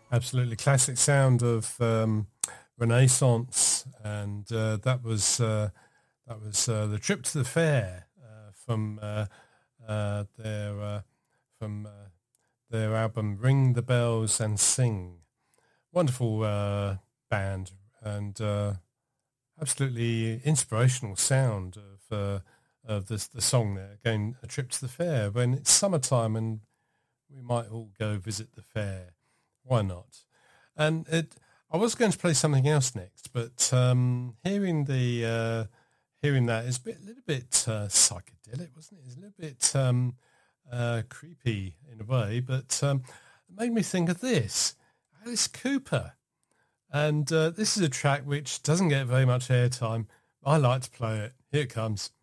Absolutely classic sound of Renaissance, and the trip to the fair their from their album Ring the Bells and Sing. Wonderful band, and absolutely inspirational sound of the song there. Again, a trip to the fair when it's summertime and we might all go visit the fair. Why not? And I was going to play something else next, but hearing that is a little bit psychedelic, wasn't it? It's a little bit creepy in a way, but it made me think of this. Alice Cooper. And this is a track which doesn't get very much airtime. I like to play it. Here it comes.